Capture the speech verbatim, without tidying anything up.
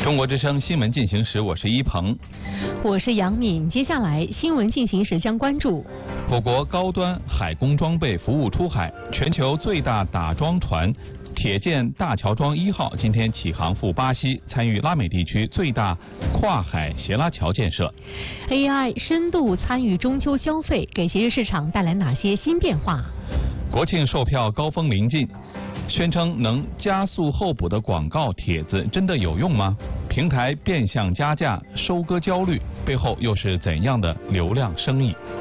中国之声新闻进行时，我是一鹏， 我是杨敏。接下来新闻进行时将关注： 我国高端海工装备服务出海，全球最大打桩船铁建大乔庄一号今天启航赴巴西，参与拉美地区最大跨海协拉桥建设。 A I 深度参与中秋消费，给节日市场带来哪些新变化？ 国庆售票高峰临近，宣称能加速候补的广告帖子真的有用吗？平台变相加价收割焦虑，背后又是怎样的流量生意？